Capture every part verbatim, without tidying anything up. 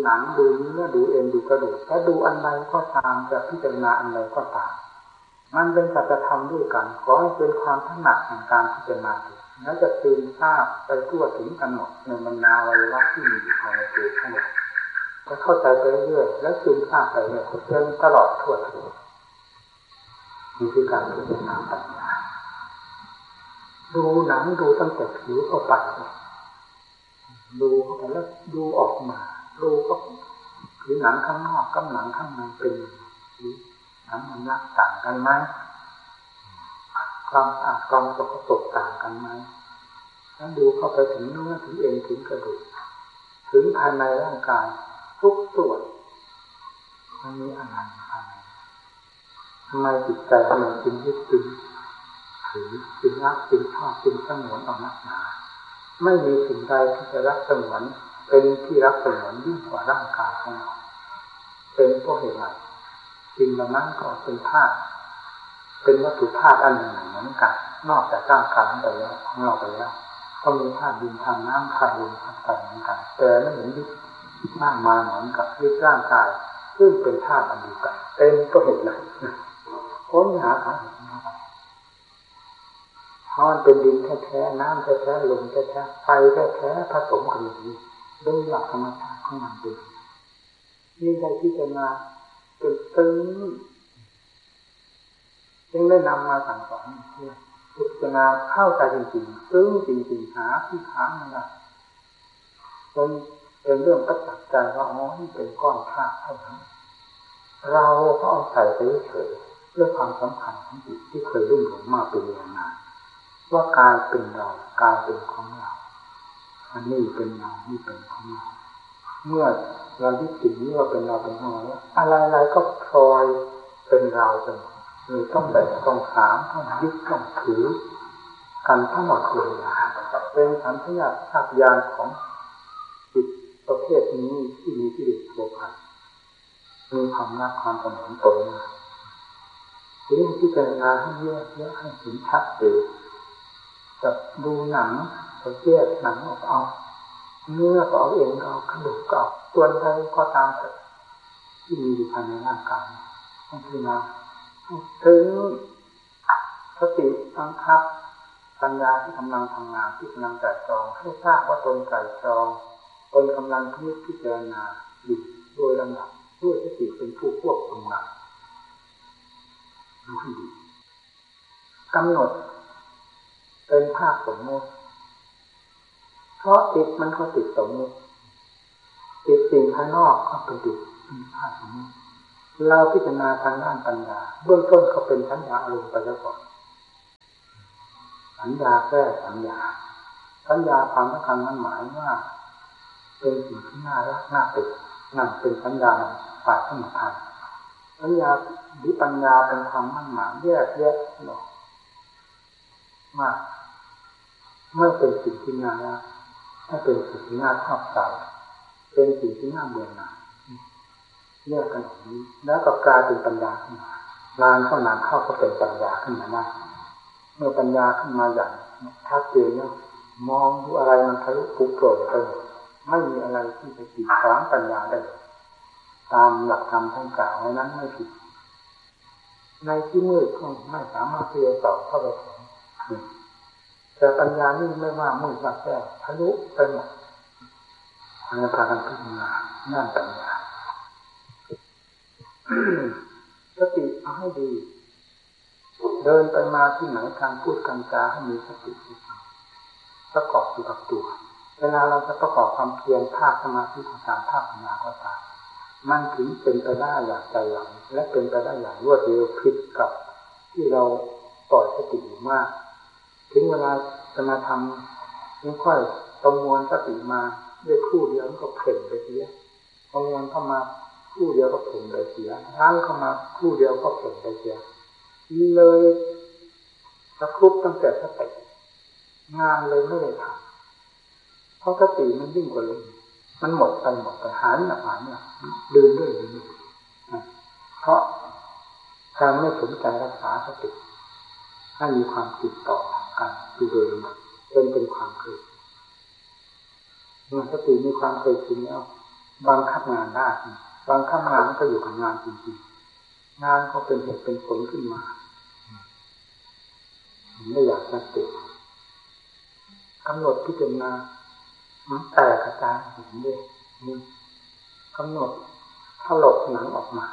หนังดูเนื้อดูเอ็นดูกระดูกและดูอันใดก็ตามจะพิจารณาอันใดก็ตามมันเป็นสัจธรรมด้วยกันขอให้เป็นความถนัดในการพิจารณาแล้วจะตื่นทราบไปทั่วถึงกันหมดในบรรดาวัยวะที่มีอยู่ภายในตัวทั้งหมดจะเข้าใจไปเรื่อยๆและซึมซาบไปเรื่อยๆจนตลอดทั่วถึงนี่คือการพิจารณาปัญญาดูหนังดูตั้งแต่ผิวเข้าไปดูเข้าไปแล้วดูออกมาดูก็ผิวหนังข้างนอกกับหนังข้างในเป็นหนังมันละต่างกันไหมความสะอาดความสกปรกต่างกันไหมแล้วดูเข้าไปถึงเนื้อถึงเอ็นถึงกระดูกถึงภายในร่างกายทุกส่วนมันมีอะไรภายในทำไมจิตใจเราจึงยึดติดถือจึงรักจึงชอบจึงสงวนเอานักหนาไม่มีสิ่งใดที่จะรักสงวนเป็นที่รักสงวนยิ่งกว่าร่างกายของเราเป็นเพราะเหตุไรสิ่งเหล่านั้นก็เป็นธาตุเป็นวัตถุธาตุอันหนึ่งเหมือนกันนอกจากร่างกายไปแล้วของเราไปแล้วก็มีธาตุดินธาตุน้ำธาตุลมธาตุไฟเหมือนกันแต่ไม่เห็นยึดมากมายเหมือนกับยึดร่างกายซึ่งเป็นธาตุอันเดียวกันเป็นเพราะเหตุไรค้นหาสาเหตุเพราะมันเป็นดินแท้ๆน้ำแท้ๆลมแท้ๆไฟแท้ๆผสมกันอย่างนี้ด้วยหลักธรรมชาติของมันเป็นนี่ได้พิจารณาเป็นซึ้งจึงได้นำมาสั่งสอนเพื่อพิจารณาเข้าใจจริงๆซึ้งจริงๆหาที่ค้างนั่นแหละเป็นเป็นเรื่องประจักษ์ใจว่าอ๋อนี่เป็นก้อนธาตุเท่านั้นเราก็เอาใส่ไปเฉยเรื่องความสำคัญของจิตที่เคยรุ่มหลงมาเป็นเวลานานว่ากายเป็นเรากายเป็นของเราอันนี้เป็นเรานี่เป็นของเราเมื่อเรายึดติดนี้ว่าเป็นเราเป็นของเราแล้วอะไรๆก็พลอยเป็นเราเป็นมีต้องแบ่งต้องถามต้องยึดต้องถือกันทั้งหมดเลยเป็นสัญชาตญาณของจิตประเภทนี้ที่มีที่ดิบโผล่มีความรักความสมานตนทีนี้พิจารณาให้แยกแยะให้เห็นชัดเจนจะดูหนังก็แยกหนังออกเอาเนื้อก็เอาเอ็นก็เอากระดูกก็เอาส่วนใดก็ตามที่มีอยู่ภายในร่างกายต้องพิจารณาถึงสติสังคับปัญญาที่กำลังทำงานที่กำลังไตร่ตรองให้ทราบว่าตนไตร่ตรองตนกำลังพิจารณาอยู่โดยลำดับด้วยสติเป็นผู้ควบคุมงานดูให้ดีกำหนดเป็นภาพสมมติเพราะติดมันก็ติดสมมติติดสิ่งภายนอกก็เป็นติดเป็นภาพสมมติเราพิจารณาทางด้านปัญญาเบื้องต้นก็เป็นสัญญาอารมณ์ไปแล้วก่อนสัญญาแก้สัญญาสัญญาความสำคัญมันหมายว่าเป็นสิ่งที่น่ารักน่าติดนั่นเป็นสัญญาฝ่ายสมถะสัญญาหรือปัญญาเป็นความมั่นหมายแยกแยะออกว่าไม่เป็นสิ่งที่น่ารักไม่เป็นสิ่งที่น่าชอบใจเป็นสิ่งที่น่าเบื่อหน่ายแยกกันอย่างนี้แล้วก็กลายเป็นปัญญาขึ้นมานานเข้านานเข้าก็เป็นปัญญาขึ้นมาได้เมื่อปัญญาขึ้นมาอย่างชัดเจนเนี่ยมองดูอะไรมันทะลุปุโปร่งไปหมดไม่มีอะไรที่จะกีดขวางปัญญาได้ตามหลักธรรมทั้งกล่าวไว้นั้นไม่ผิดในที่มืดก็ไม่สามารถที่จะสอบเข้าไปถึงแต่ปัญญานี่ไม่ว่ามืดว่าแจ้งทะลุไปหมดอันนี้พากันพิจารณาด้านปัญญาสติเอาให้ดีเดินไปมาที่ไหนการพูดการจาให้มีสติประกอบอยู่กับตัวเวลาเราจะประกอบความเพียรภาคสมาธิของการภาคปัญญาก็ตามมันถึงเป็นไปได้อย่างใจหวังและเป็นไปได้อย่างรวดเร็วผิดกับที่เราปล่อยสติอยู่มากถึงเวลาจะมาทำไม่ค่อยประมวลสติมาด้วยคู่เดียวก็เพ่นไปเสียประมวลเข้ามาคู่เดียวก็เพ่นไปเสียทั้งเข้ามาคู่เดียวก็เพ่นไปเสียเลยตะครุบตั้งแต่สติงานเลยไม่ได้ทำเพราะสติมันยิ่งกว่าลมมันหมดไปหมดไปหายหนักหายเนี่ยลืมด้วยลืมเพราะการไม่สนใจรักษาสติให้มีความติดต่อกันอยู่โดยลำดับจนเป็นความเคยเมื่อสติมีความเคยชินแล้วบังคับงานได้บังคับงานก็อยู่กับงานจริงๆงานก็เป็นเหตุเป็นผลขึ้นมาไม่อยากจะติดกำหนดพิจารณาแต่กระจายเห็นด้วยกำหนดถลกหนังออกมา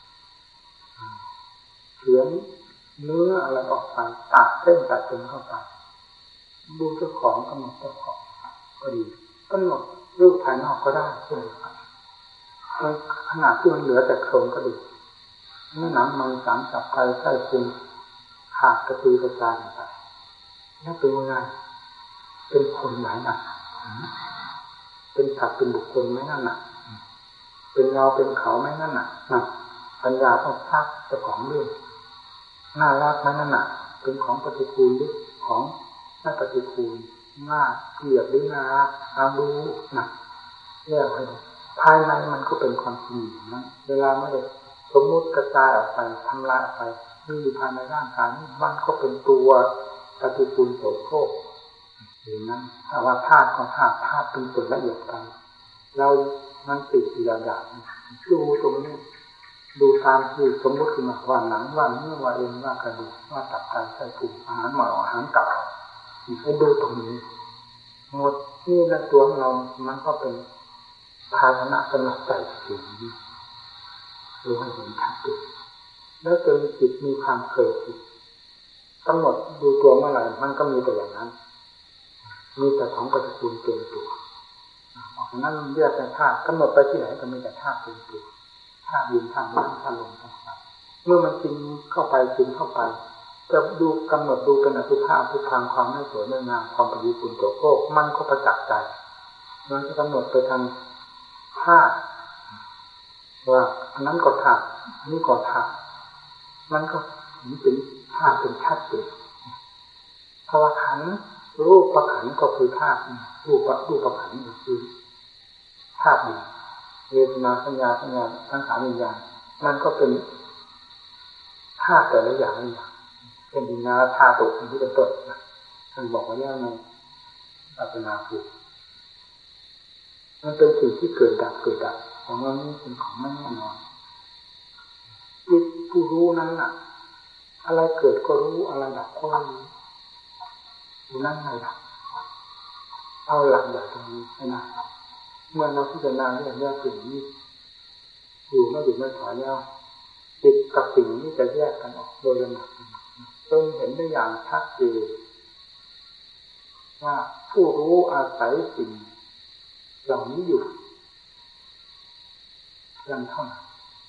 เฉือนเนื้ออะไรออกไปตัดเส้นตัดเส้นเข้าไปดูเจ้าของกำหนดเจ้าของก็ดีกำหนดรูปภายนอกก็ได้เช่นกันขนาดที่มันเหลือแต่โครงก็ดีเนื้อหนังมันสารสับไตไส้พุงขาดกระตือกระจายไปนั่นเป็นยังไงเป็นคนไหนน่ะเป็นสัตว์เป็นบุคคลไหมนั่นน่ะเป็นเราเป็นเขาไหมนั่นน่ะน่ะปัญญาต้องทักเจ้าของเรื่องน่ารักไหมนั่นน่ะเป็นของปฏิกูลหรือของไม่ปฏิกูลน่าเกลียดหรือน่ารักเอาดูน่ะแยกให้ดูภายในมันก็เป็นความจริงนะเวลาไม่ได้สมมติกระจายออกไปทำลายออกไปนี่อยู่ภายในร่างกายนี่มันก็เป็นตัวปฏิกูลโสโครกอย่างนั้นถ้าว่าธาตุของธาตุธาตุเป็นส่วนละเอียดกันเรามันติดอยู่อย่างๆดูตรงนี้ดูตามที่สมมติขึ้นมาว่าหนังว่าเนื้อว่าเอ็นว่ากระดูกว่าตับไตไส้พุงอาหารหมออาหารเก่าให้ดูตรงนี้หมดนี่ในตัวของเรามันก็เป็นภาชนะสำหรับใส่สิ่งนี้รู้ให้เห็นชัดเจนแล้วจนจิตมีความเคยชินกำหนดดูตัวเมื่อไหร่มันก็มีแต่อย่างนั้นมีแต่ของปฏิกูลเต็มตัวออกจากนั้นเรียกเป็นธาตุกำหนดไปที่ไหนก็มีแต่ธาตุเต็มตัวธาตุดินธาตุน้ำธาตุลมธาตุไฟเมื่อมันกินเข้าไปกินเข้าไปจะดูกำหนดดูเป็นอสุภะอสุภังความไม่สวยไม่งามความปฏิกูลโสโครกมันก็ประจักษ์ใจมันจะกำหนดไปทางธาตุว่าอันนั้นก็ธาตุนี่ก็ธาตุมันก็เป็นธาตุเป็นชัดเจนภาวะขันธ์รูปประขันธ์ก็คือธาตุรูปรูปประขันธ์ก็คือธาตุเวทนาสัญญาสัญญาทั้งสามวิญญาณมันก็เป็นธาตุแต่ละอย่างอย่างเป็นดินาธาตุอันที่เป็นต้นท่านบอกไว้แล้วในอัปปนาภูมันเป็นสิ่งที่เกิดดับเกิดดับของมันนี่เป็นของไม่แน่นอนจิตผู้รู้นั้นน่ะอะไรเกิดก็รู้อะไรดับก็รู้อยู่นั่นไงล่ะเอาหลักแบบตรงนี้นะเมื่อเราพิจารณาเรื่องแยกสิ่งนี้อยู่ไม่หยุดไม่ถอยแล้วจิตกับสิ่งนี้จะแยกกันออกโดยลำดับจนเห็นได้อย่างชัดเจนว่าผู้รู้อาศัยสิ่งเหล่านี้อยู่เพียงเท่านั้น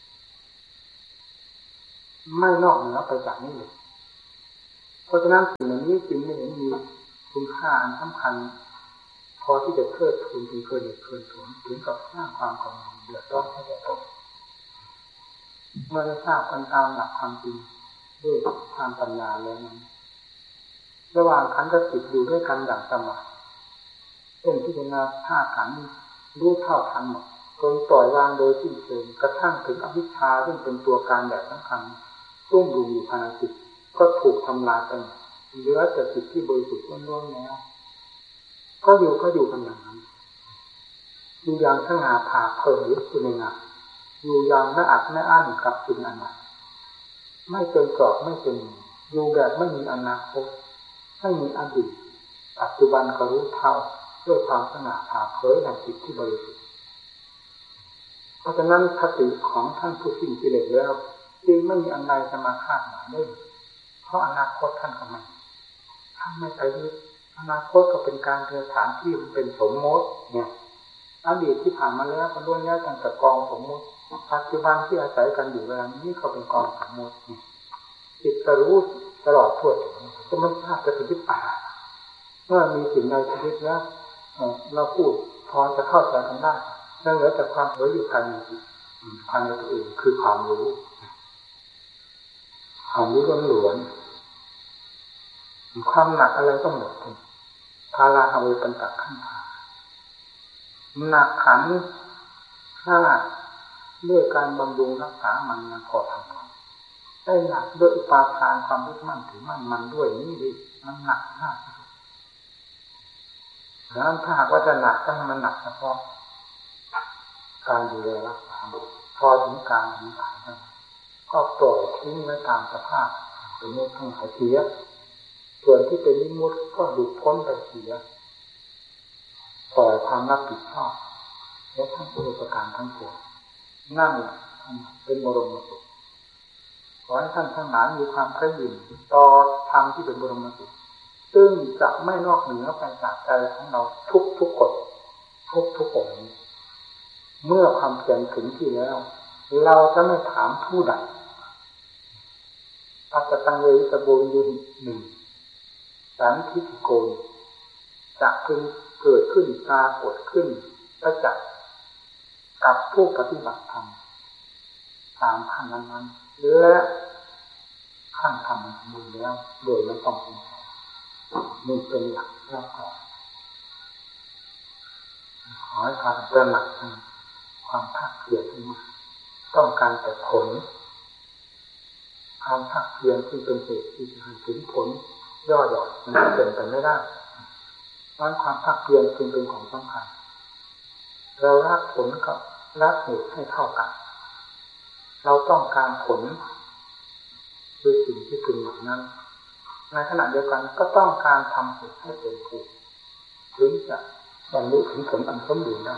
ไม่นอกเหนือไปจากนี้เลยเพราะฉะนั้นสิ่งเหล่านี้จึงไม่เห็นมีคุณค่าอันสำคัญพอที่จะเทิดทูนจนเกินเหตุเกินผลถึงกับสร้างความกังวลเดือดร้อนให้แก่ตนเมื่อได้ทราบกันตามหลักความจริงด้วยความปัญญาแล้วนั้นระหว่างขันธ์กับจิตอยู่ด้วยกันอย่างสม่ำเช่นพิจารณาธาตุขันธ์รู้เท่าทันหมดจนปล่อยวางโดยสิ้นเชิงกระทั่งถึงอวิชชาซึ่งเป็นตัวการแบบสำคัญร่วมรุมอยู่ภายในจิตก็ถูกทำลายไปเหลือแต่จิตที่บริสุทธิ์ล้วนๆแล้วก็อยู่ก็อยู่กันอย่างนั้นอยู่อย่างสง่าผ่าเผยอยู่ในงานอยู่อย่างไม่อัดไม่อั้นกับสิ่งอันใดไม่เป็นกรอบไม่เป็นอยู่แบบไม่มีอนาคตไม่มีอดีตปัจจุบันก็รู้เท่าด้วยความสง่าผ่าเผยแห่งจิตที่บริสุทธิ์เพราะฉะนั้นคติของท่านผู้สิ้นกิเลสแล้วจึงไม่มีอันใดจะมาคาดหมายได้เพราะอนาคตท่านก็ไม่ท่านไม่ไปยึดอนาคตก็เป็นการเดินฐานที่มันเป็นสมมติเนี่ยอดีตที่ผ่านมาแล้วก็ล้วนแล้วตั้งแต่กองสมมติปัจจุบันที่อาศัยกันอยู่เวลานี้ก็เป็นกองสมมติจิตจะรู้ตลอดทั่วถึงจะไม่ทราบจะเป็นที่ป่าเมื่อมีสิ่งใดชีวิตแล้วเราพูดพอจะเข้าใจกันได้นั่นเหลือแต่ความรู้อยู่ภายในจิตภายในตัวเองคือความรู้ความรู้ล้วนๆความหนักอะไรก็หมดพาราฮาเวปันตักขันธาหนักขันห้าด้วยการบำรุงรักษามันมันพอทำได้หนักด้วยอุปาทานความยึดมั่นถือมั่นมันด้วยนี่ดิมันหนักมากแล้วถ้าหากว่าจะหนักก็ให้มันหนักเฉพาะการดูแลรักษาพอถึงการถึงฐานนั้นก็ปล่อยทิ้งไว้ตามสภาพสมมติทั้งหลายเสียส่วนที่เป็นนิมุตก็หลุดพ้นไปเสียปล่อยความรับผิดชอบและทั้งอุปการทั้งปวงนั่นเป็นบรมสุขขอให้ท่านทั้งหลายมีความกระหยิ่มต่อธรรมที่เป็นบรมสุขซึ่งจะไม่นอกเหนือไปจากใจของเราทุกทุกคนทุกทุกคนเมื่อความเพียรถึงที่แล้วเราจะไม่ถามผู้ใดอาจจะตั้งเวริตโบยุหนึ่งสันทิฏฐิโกจะพึงเกิดขึ้นปรากฏขึ้นประจักษ์กับผู้ปฏิบัติธรรมตามขั้นนั้นๆและขั้นธรรมมือแล้วโดยไม่ต้องเป็นมือเป็นหลักแล้วก็ขอให้ความเป็นหลักความภาคเพียรขึ้นมาต้องการแต่ผลความภาคเพียรที่เป็นเหตุที่จะถึงผลย่อหย่อนมันเป็นไปไม่ได้เพราะความภาคเพียรจึงเป็นของสำคัญเรารักผลกับรักเหตุให้เท่ากันเราต้องการผลด้วยสิ่งที่พึงอย่างนั้นในขณะเดียวกันก็ต้องการทำเหตุให้เป็นผลถึงจะบรรลุถึงผลอันสมบูรณ์ได้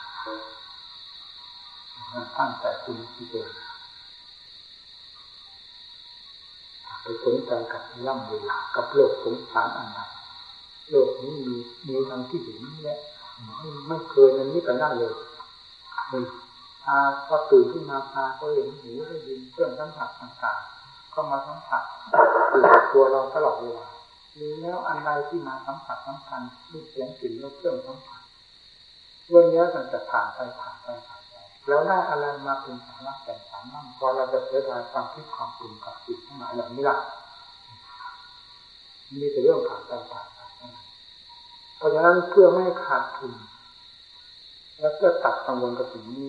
ตั้งแต่คุณที่เจอไปสนใจกับย่ำเวลากับโลกสงสารอันใดโลกนี้มีมีทางที่ถึงนี้แหละไม่ไม่เคยมันนี้ไปได้เลยตาพอตื่นขึ้นมาตาก็เห็นหูได้ยินเครื่องสัมผัสต่างๆก็มาสัมผัสอยู่กับตัวเราตลอดเวลามีแล้วอันใดที่มาสัมผัสสำคัญรูปเสียงกลิ่นรสเครื่องสัมผัสเรื่องนี้มันจะผ่านไปผ่านไปผ่านไปแล้วได้อะไรมาเป็นสาระแก่นสารมั่งพอเราจะเสียดายความคิดความปรุงกับจิตทั้งหลายเหล่านี้ล่ะมีแต่เรื่องผ่านไปผ่านไปเพราะฉะนั้นเพื่อไม่ขาดทุนและเพื่อตัดกังวลกับสิ่งนี้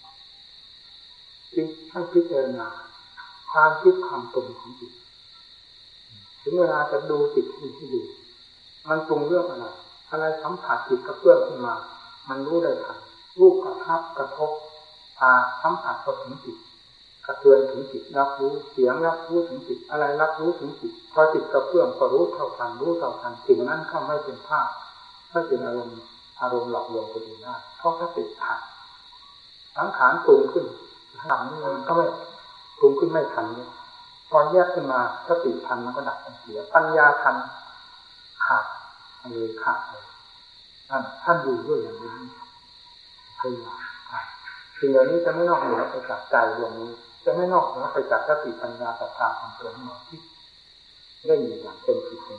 จึงให้พิจารณาความคิดความปรุงของจิตถึงเวลาจะดูจิตที่ที่ดูมันปรุงเรื่องอะไรอะไรสัมผัสจิตกระเพื่อมขึ้นมามันรู้ได้ทันรูปกระทบกระทบตาสัมผัสกับถึงจิตกระเทือนถึงจิตรับรู้เสียงรับรู้ถึงจิตอะไรรับรู้ถึงจิตพอจิตกระเพื่อมก็รู้เท่าทันรู้เท่าทันสิ่งนั้นก็ไม่เป็นภาพไม่เป็นอารมณ์อารมณ์หลอกลวงตัวเองได้เพราะสติทันสังขารปรุงขึ้นหลังนี้มันก็ไม่ปรุงขึ้นไม่ทันเนี่ยพอแยกขึ้นมาสติทันมันก็ดับเสียปัญญาทันขาดเลยขาดเลยท่านท่านอยู่ด้วยอย่างนี้พยายามสิ่งเหล่านี้จะไม่นอกเหนือไปจากใจดวงนี้จะไม่นอกเหนือไปจากสติปัญญาศรัทธาของตัวหมดที่ได้มีอย่างเป็นจริง